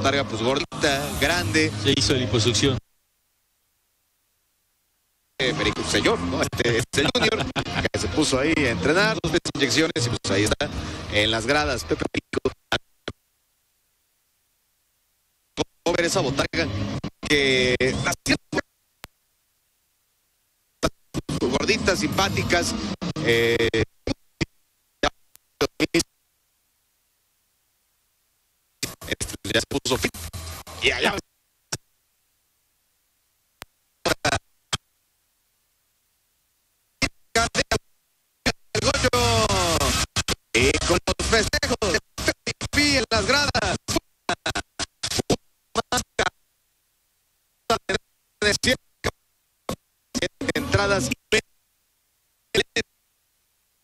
botarga pues gordita, grande. Se hizo liposucción. Perico señor, ¿no? Este el Junior, que se puso ahí a entrenar, 2 inyecciones y pues ahí está en las gradas. Pepe Perico. Ver esa botarga que gorditas, simpáticas, ya se puso fit y allá el Goyo y con los festejos en las gradas entradas